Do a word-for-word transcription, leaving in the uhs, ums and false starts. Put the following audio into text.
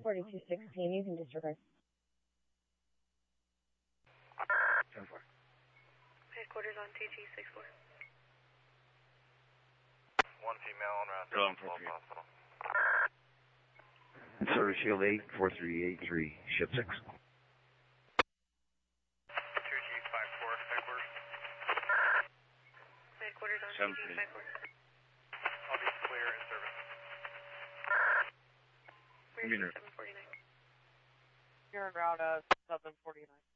forty-two sixteen, you can disregard. ten four. Headquarters on T G six four. One female on route to Go on for Wolf Hospital. Service Shield eight, four three eight three, ship six. two G five four, headquarters. Headquarters on Seven T G five four. I'll be clear in service. Where's Meter. seven forty-nine? You're en route uh seven forty-nine.